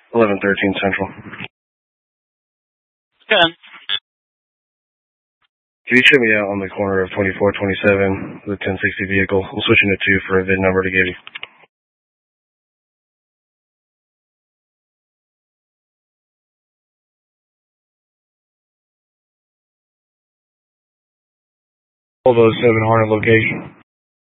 1113 Central. Good. Can you check me out on the corner of 2427 with a 1060 vehicle? I'm switching to 2 for a VIN number to give you. Volvo 7 Hornet location.